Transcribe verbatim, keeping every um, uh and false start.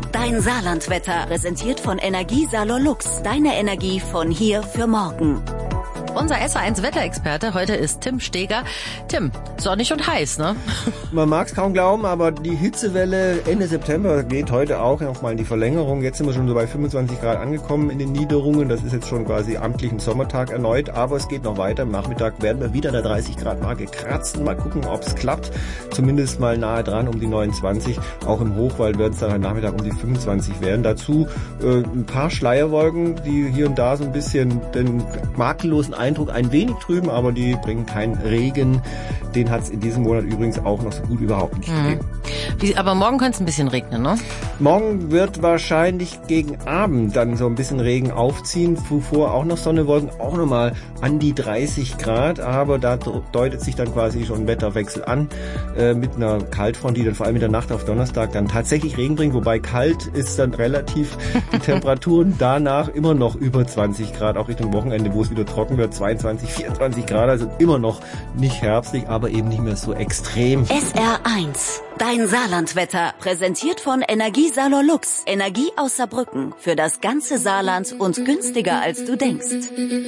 Dein Saarlandwetter, präsentiert von Energiesalon Lux. Deine Energie von hier für morgen. Unser S A eins Wetterexperte heute ist Tim Steger. Tim, sonnig und heiß, ne? Man mag es kaum glauben, aber die Hitzewelle Ende September geht heute auch nochmal in die Verlängerung. Jetzt sind wir schon so bei fünfundzwanzig Grad angekommen in den Niederungen. Das ist jetzt schon quasi amtlich ein Sommertag erneut, aber es geht noch weiter. Am Nachmittag werden wir wieder an der dreißig Grad Marke kratzen. Mal gucken, ob es klappt. Zumindest mal nahe dran um die neunundzwanzig. Auch im Hochwald werden es dann heute Nachmittag um die fünfundzwanzig werden. Dazu äh, ein paar Schleierwolken, die hier und da so ein bisschen den makellosen Eindruck ein wenig trüben, aber die bringen keinen Regen. Den hat es in diesem Monat übrigens auch noch so gut überhaupt nicht mhm. gegeben. Wie, aber morgen könnte es ein bisschen regnen, ne? Morgen wird wahrscheinlich gegen Abend dann so ein bisschen Regen aufziehen. Zuvor auch noch Sonnewolken, auch nochmal an die dreißig Grad. Aber da deutet sich dann quasi schon ein Wetterwechsel an äh, mit einer Kaltfront, die dann vor allem in der Nacht auf Donnerstag dann tatsächlich Regen bringt. Wobei kalt ist dann relativ die Temperaturen danach immer noch über zwanzig Grad, auch Richtung Wochenende, wo es wieder trocken wird, zweiundzwanzig, vierundzwanzig Grad. Also immer noch nicht herbstlich, aber eben nicht mehr so extrem. S R eins, dein Saarlandwetter, präsentiert von Energiesalon Lux. Energie aus Saarbrücken für das ganze Saarland und günstiger als du denkst.